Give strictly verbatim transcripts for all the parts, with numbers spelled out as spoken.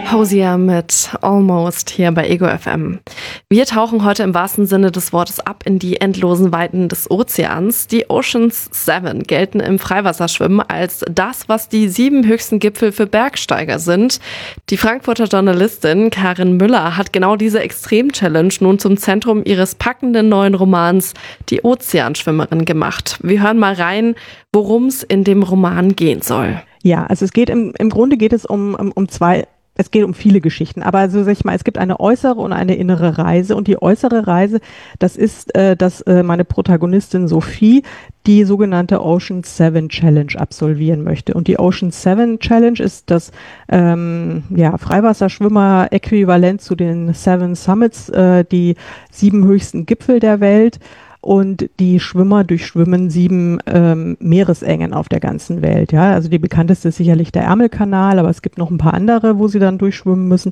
Hosier mit Almost hier bei Ego F M. Wir tauchen heute im wahrsten Sinne des Wortes ab in die endlosen Weiten des Ozeans. Die Oceans Seven gelten im Freiwasserschwimmen als das, was die sieben höchsten Gipfel für Bergsteiger sind. Die Frankfurter Journalistin Karin Müller hat genau diese Extrem-Challenge nun zum Zentrum ihres packenden neuen Romans Die Ozeanschwimmerin gemacht. Wir hören mal rein, worum es in dem Roman gehen soll. Ja, also es geht im, im Grunde geht es um, um, um zwei Es geht um viele Geschichten, aber also sag ich mal, es gibt eine äußere und eine innere Reise, und die äußere Reise, das ist, äh, dass äh, meine Protagonistin Sophie die sogenannte Ocean Seven Challenge absolvieren möchte. Und die Ocean Seven Challenge ist das ähm, ja, Freiwasserschwimmer-Äquivalent zu den Seven Summits, äh, die sieben höchsten Gipfel der Welt. Und die Schwimmer durchschwimmen sieben ähm, Meeresengen auf der ganzen Welt. Ja, also die bekannteste ist sicherlich der Ärmelkanal, aber es gibt noch ein paar andere, wo sie dann durchschwimmen müssen.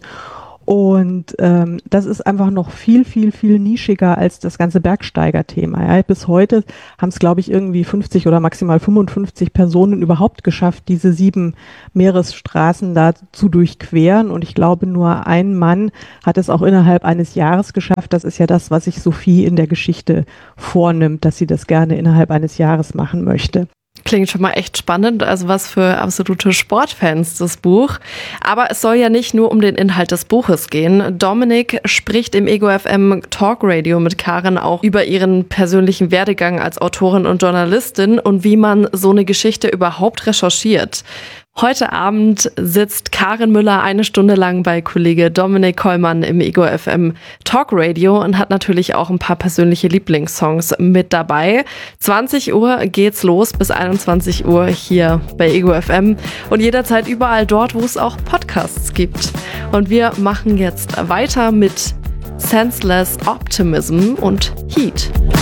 Und ähm, das ist einfach noch viel, viel, viel nischiger als das ganze Bergsteiger-Thema. Ja. Bis heute haben es, glaube ich, irgendwie fünfzig oder maximal fünfundfünfzig Personen überhaupt geschafft, diese sieben Meeresstraßen da zu durchqueren. Und ich glaube, nur ein Mann hat es auch innerhalb eines Jahres geschafft. Das ist ja das, was sich Sophie in der Geschichte vornimmt, dass sie das gerne innerhalb eines Jahres machen möchte. Klingt schon mal echt spannend, also was für absolute Sportfans, das Buch. Aber es soll ja nicht nur um den Inhalt des Buches gehen. Dominik spricht im Ego F M Talk Radio mit Karin auch über ihren persönlichen Werdegang als Autorin und Journalistin und wie man so eine Geschichte überhaupt recherchiert. Heute Abend sitzt Karin Müller eine Stunde lang bei Kollege Dominik Kollmann im Ego F M Talk Radio und hat natürlich auch ein paar persönliche Lieblingssongs mit dabei. zwanzig Uhr geht's los bis einundzwanzig Uhr hier bei Ego F M und jederzeit überall dort, wo es auch Podcasts gibt. Und wir machen jetzt weiter mit Senseless Optimism und Heat.